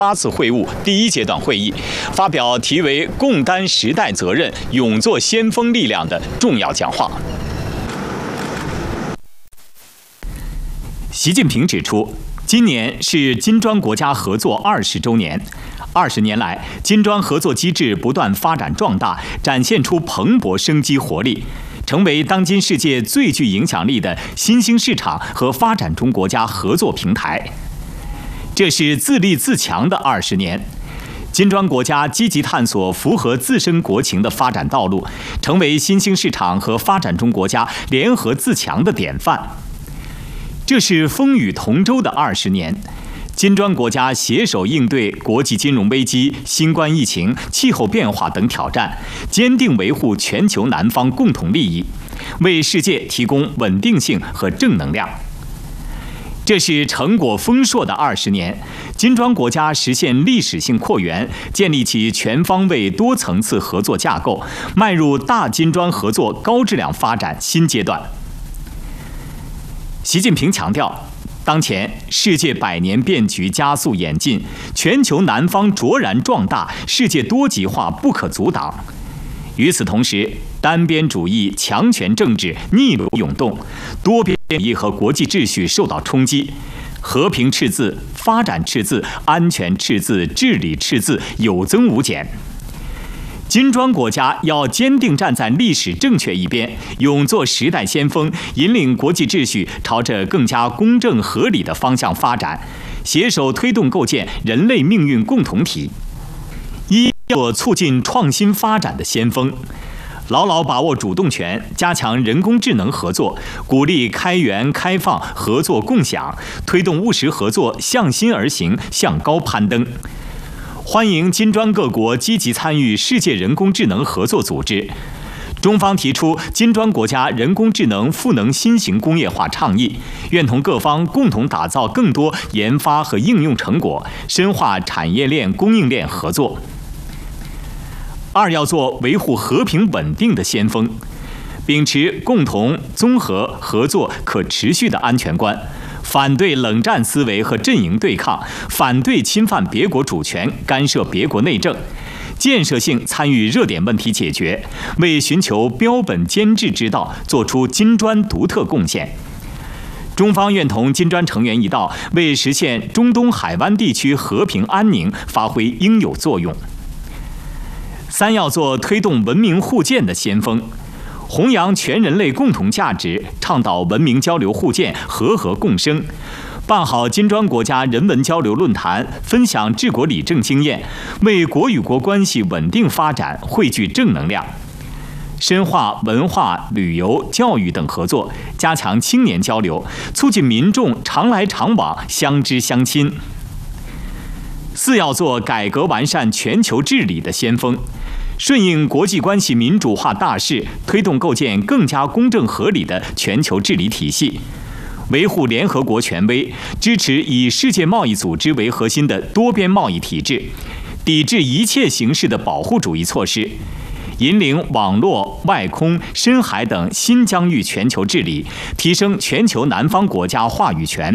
8次会晤第1阶段会议，发表题为“共担时代责任，勇做先锋力量”的重要讲话。习近平指出，今年是金砖国家合作20周年。20年来，金砖合作机制不断发展壮大，展现出蓬勃生机活力，成为当今世界最具影响力的新兴市场和发展中国家合作平台。这是自立自强的20年，金砖国家积极探索符合自身国情的发展道路，成为新兴市场和发展中国家联合自强的典范。这是风雨同舟的20年，金砖国家携手应对国际金融危机、新冠疫情、气候变化等挑战，坚定维护全球南方共同利益，为世界提供稳定性和正能量。这是成果丰硕的20年，金砖国家实现历史性扩员，建立起全方位多层次合作架构，迈入大金砖合作高质量发展新阶段。习近平强调，当前世界百年变局加速演进，全球南方卓然壮大，世界多极化不可阻挡。与此同时，单边主义、强权政治逆流涌动，多边主义和国际秩序受到冲击，和平赤字、发展赤字、安全赤字、治理赤字有增无减。金砖国家要坚定站在历史正确一边，勇做时代先锋，引领国际秩序朝着更加公正合理的方向发展，携手推动构建人类命运共同体。要做促进创新发展的先锋，牢牢把握主动权，加强人工智能合作，鼓励开源开放、合作共享，推动务实合作向心而行、向高攀登。欢迎金砖各国积极参与世界人工智能合作组织。中方提出金砖国家人工智能赋能新型工业化倡议，愿同各方共同打造更多研发和应用成果，深化产业链、供应链合作。要做维护和平稳定的先锋，秉持共同、综合、合作、可持续的安全观，反对冷战思维和阵营对抗，反对侵犯别国主权、干涉别国内政，建设性参与热点问题解决，为寻求标本兼治之道做出金砖独特贡献。中方愿同金砖成员一道，为实现中东海湾地区和平安宁发挥应有作用。要做推动文明互鉴的先锋，弘扬全人类共同价值，倡导文明交流互鉴、和合共生，办好金砖国家人文交流论坛，分享治国理政经验，为国与国关系稳定发展汇聚正能量。深化文化、旅游、教育等合作，加强青年交流，促进民众常来常往、相知相亲。要做改革完善全球治理的先锋，顺应国际关系民主化大势，推动构建更加公正合理的全球治理体系，维护联合国权威，支持以世界贸易组织为核心的多边贸易体制，抵制一切形式的保护主义措施，引领网络、外空、深海等新疆域全球治理，提升全球南方国家话语权。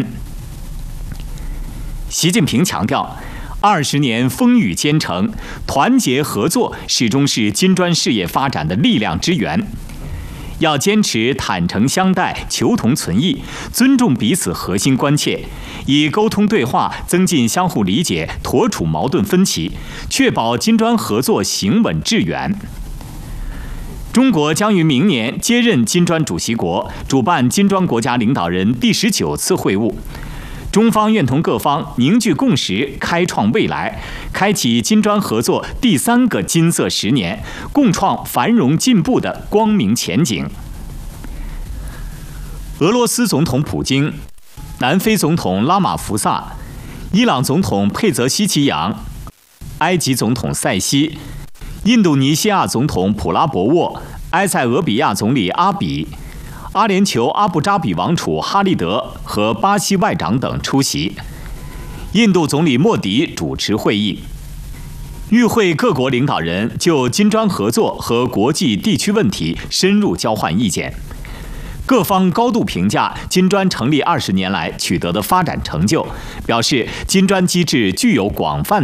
习近平强调，20年风雨兼程，团结合作始终是金砖事业发展的力量之源。要坚持坦诚相待、求同存异，尊重彼此核心关切，以沟通对话增进相互理解，妥处矛盾分歧，确保金砖合作行稳致远。中国将于明年接任金砖主席国，主办金砖国家领导人第19次会晤。中方愿同各方凝聚共识，开创未来，开启金砖合作第3个金色10年，共创繁荣进步的光明前景。俄罗斯总统普京、南非总统拉马福萨、伊朗总统佩泽希奇扬、埃及总统塞西、印度尼西亚总统普拉博沃、埃塞俄比亚总理阿比、阿联酋阿布扎比王储哈利德和巴西外长等出席，印度总理莫迪主持会议。与会各国领导人就金砖合作和国际地区问题深入交换意见。各方高度评价金砖成立20年来取得的发展成就，表示金砖机制具有广泛